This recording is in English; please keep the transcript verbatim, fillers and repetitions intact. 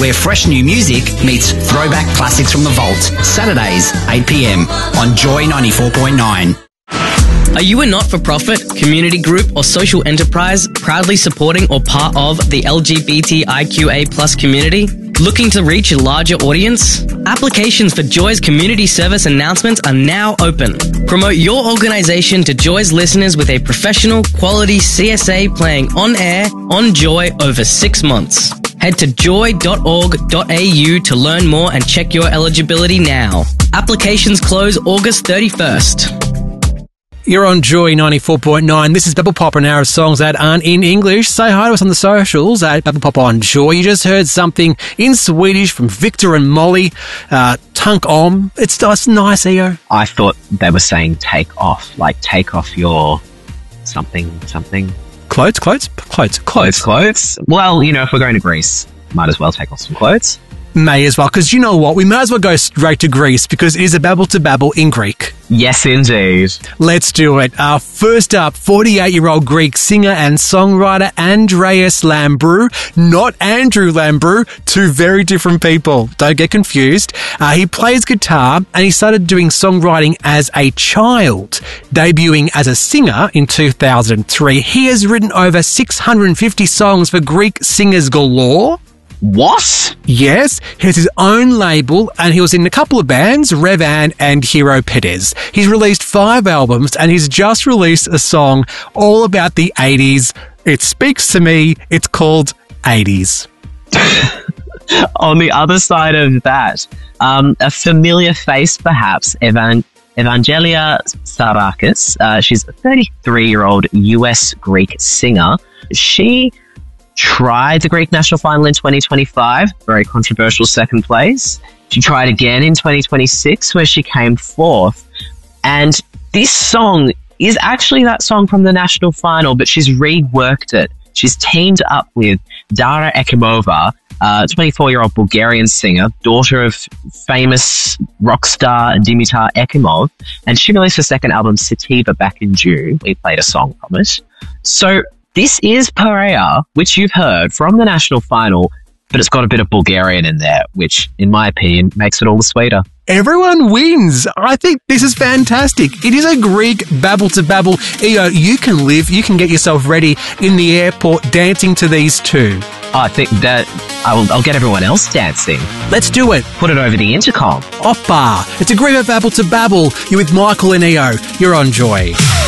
where fresh new music meets throwback classics from the vault. Saturdays, eight p m on Joy ninety-four point nine. Are you a not-for-profit, community group or social enterprise proudly supporting or part of the L G B T I Q A plus community? Looking to reach a larger audience? Applications for Joy's community service announcements are now open. Promote your organisation to Joy's listeners with a professional, quality C S A playing on air, on Joy over six months. Head to joy dot org dot a u to learn more and check your eligibility now. Applications close August thirty-first. You're on Joy ninety-four point nine. This is Babble Pop, an hour of songs that aren't in English. Say hi to us on the socials at Babble Pop on Joy. You just heard something in Swedish from Victor and Molly. Uh, Tunk om. It's, it's nice, E O. I thought they were saying take off, like take off your something, something. Clothes, clothes, clothes, clothes. Clothes, clothes. Well, you know, if we're going to Greece, might as well take off some clothes. May as well, because you know what? We may as well go straight to Greece because it is a babble to babble in Greek. Yes, indeed. Let's do it. Uh, first up, forty-eight-year-old Greek singer and songwriter Andreas Lambrou. Not Andrew Lambrou, two very different people. Don't get confused. Uh, he plays guitar and he started doing songwriting as a child, debuting as a singer in two thousand three. He has written over six hundred fifty songs for Greek singers galore. What? Yes, he has his own label and he was in a couple of bands, Revan and Hero Perez. He's released five albums and he's just released a song all about the eighties. It speaks to me. It's called eighties. On the other side of that, um, a familiar face perhaps, Evan- Evangelia Sarakis. Uh, she's a thirty-three-year-old U S Greek singer. She tried the Greek national final in twenty twenty-five, very controversial second place. She tried again in twenty twenty-six, where she came fourth. And this song is actually that song from the national final, but she's reworked it. She's teamed up with Dara Ekimova, a twenty-four-year-old Bulgarian singer, daughter of famous rock star Dimitar Ekimov, and she released her second album, Sativa, back in June. We played a song from it. So this is Perea, which you've heard from the national final, but it's got a bit of Bulgarian in there, which, in my opinion, makes it all the sweeter. Everyone wins. I think this is fantastic. It is a Greek babble to babble. E O, you can live, you can get yourself ready in the airport dancing to these two. I think that I'll, I'll get everyone else dancing. Let's do it. Put it over the intercom. Oppa. It's a Greek babble to babble. You're with Michael and E O. You're on Joy.